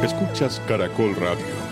Escuchas Caracol Radio.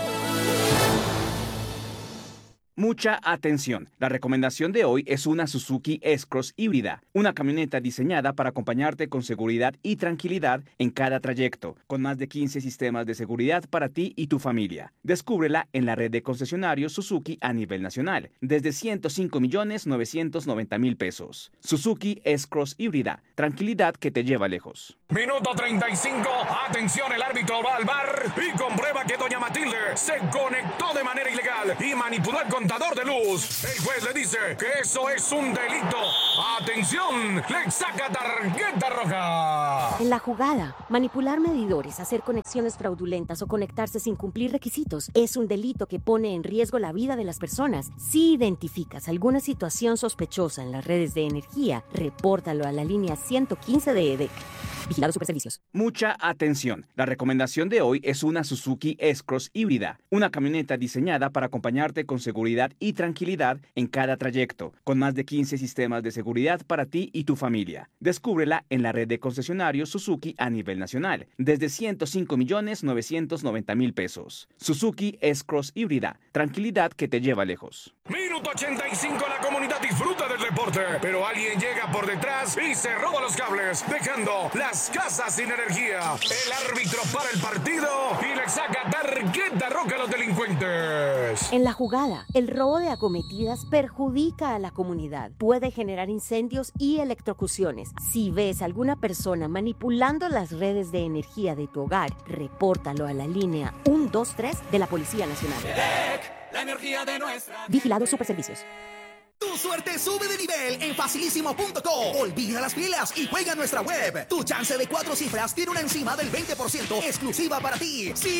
Mucha atención. La recomendación de hoy es una Suzuki S-Cross híbrida, una camioneta diseñada para acompañarte con seguridad y tranquilidad en cada trayecto, con más de 15 sistemas de seguridad para ti y tu familia. Descúbrela en la red de concesionarios Suzuki a nivel nacional, desde 105.990.000 pesos. Suzuki S-Cross híbrida, tranquilidad que te lleva lejos. Minuto 35, atención, el árbitro va al bar y comprueba que doña Matilde se conectó de manera ilegal y manipuló el contador de luz. El juez le dice que eso es un delito. Atención, le saca tarjeta roja. En la jugada, manipular medidores, hacer conexiones fraudulentas o conectarse sin cumplir requisitos es un delito que pone en riesgo la vida de las personas. Si identificas alguna situación sospechosa en las redes de energía, repórtalo a la línea 115 de EDEC. Vigilado Superservicios. Mucha atención. La recomendación de hoy es una Suzuki S-Cross híbrida, una camioneta diseñada para acompañarte con seguridad y tranquilidad en cada trayecto, con más de 15 sistemas de seguridad para ti y tu familia. Descúbrela en la red de concesionarios Suzuki a nivel nacional, desde 105.990.000 pesos. Suzuki S-Cross híbrida, tranquilidad que te lleva lejos. Minuto 85, la comunidad disfruta del deporte, pero alguien llega por detrás y se roba los cables, dejando las casas sin energía. El árbitro para el partido y le saca tarjeta roja a los delincuentes. En la jugada, el robo de acometidas perjudica a la comunidad. Puede generar incendios y electrocuciones. Si ves a alguna persona manipulando las redes de energía de tu hogar, repórtalo a la línea 123 de la Policía Nacional. La energía de nuestra... Vigilado Superservicios. Tu suerte sube de nivel en Facilísimo.com. Olvida las filas y juega en nuestra web. Tu chance de 4 cifras tiene una encima del 20% exclusiva para ti. Sí.